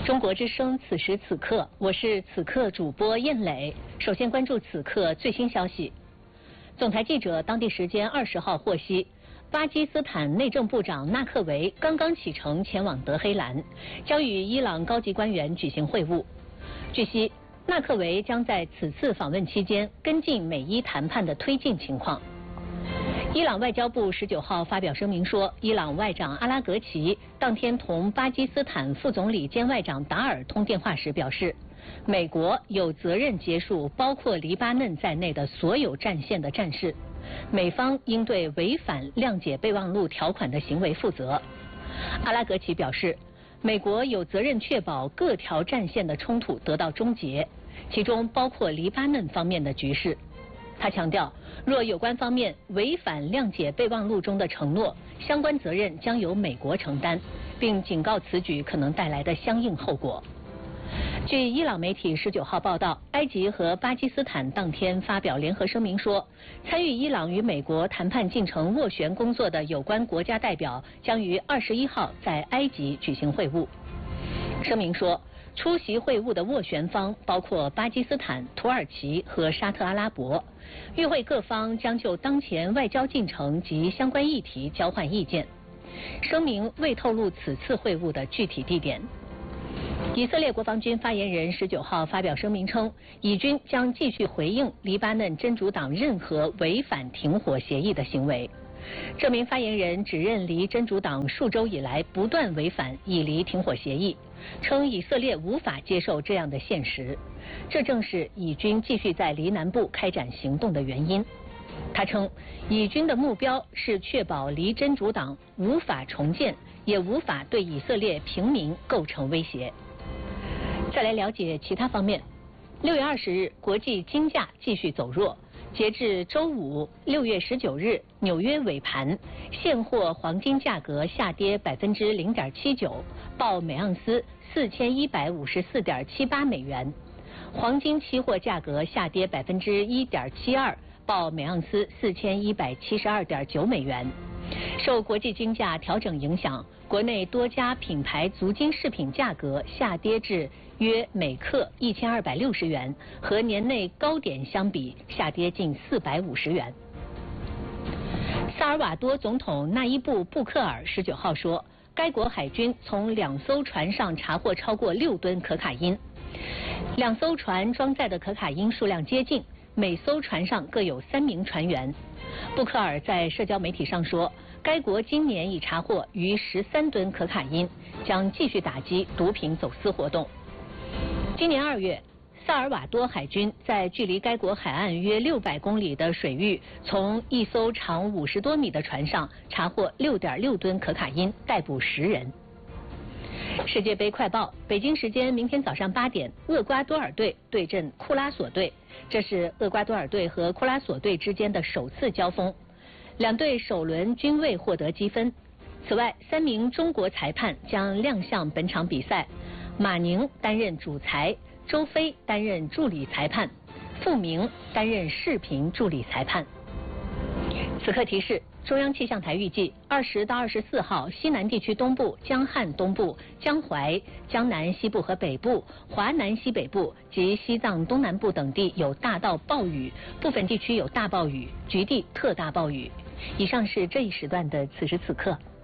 中国之声此时此刻，我是此刻主播燕磊。首先关注此刻最新消息。总台记者当地时间20号获悉，巴基斯坦内政部长纳克维刚刚启程前往德黑兰，将与伊朗高级官员举行会晤。据悉，纳克维将在此次访问期间跟进美伊谈判的推进情况。伊朗外交部19号发表声明说，伊朗外长阿拉格齐当天同巴基斯坦副总理兼外长达尔通电话时表示，美国有责任结束包括黎巴嫩在内的所有战线的战事，美方应对违反谅解备忘录条款的行为负责。阿拉格齐表示，美国有责任确保各条战线的冲突得到终结，其中包括黎巴嫩方面的局势。他强调，若有关方面违反谅解备忘录中的承诺，相关责任将由美国承担，并警告此举可能带来的相应后果。据伊朗媒体19号报道，埃及和巴基斯坦当天发表联合声明说，参与伊朗与美国谈判进程斡旋工作的有关国家代表将于21号在埃及举行会晤。声明说，出席会晤的斡旋方包括巴基斯坦、土耳其和沙特阿拉伯。与会各方将就当前外交进程及相关议题交换意见。声明未透露此次会晤的具体地点。以色列国防军发言人19号发表声明称，以军将继续回应黎巴嫩真主党任何违反停火协议的行为。这名发言人指认黎真主党数周以来不断违反以黎停火协议，称以色列无法接受这样的现实，这正是以军继续在黎南部开展行动的原因。他称，以军的目标是确保黎真主党无法重建，也无法对以色列平民构成威胁。再来了解其他方面。6月20日，国际金价继续走弱。截至周五6月19日纽约尾盘，现货黄金价格下跌0.79%，报每盎司4154.78美元；黄金期货价格下跌1.72%，报每盎司4172.9美元。受国际金价调整影响，国内多家品牌足金饰品价格下跌至约每克1260元，和年内高点相比下跌近450元。萨尔瓦多总统纳伊布·布克尔19号说，该国海军从2艘船上查获超过6吨可卡因，2艘船装载的可卡因数量接近，每艘船上各有3名船员。布克尔在社交媒体上说，该国今年已查获逾13吨可卡因，将继续打击毒品走私活动。今年2月，萨尔瓦多海军在距离该国海岸约600公里的水域，从一艘长50多米的船上查获6.6吨可卡因，逮捕10人。世界杯快报，北京时间明天早上8点，厄瓜多尔队对阵库拉索队，这是厄瓜多尔队和库拉索队之间的首次交锋，两队首轮均未获得积分。此外，3名中国裁判将亮相本场比赛，马宁担任主裁，周飞担任助理裁判，傅明担任视频助理裁判。此刻提示，中央气象台预计20到24号，西南地区东部、江汉东部、江淮、江南西部和北部、华南西北部及西藏东南部等地有大到暴雨，部分地区有大暴雨，局地特大暴雨。以上是这一时段的此时此刻。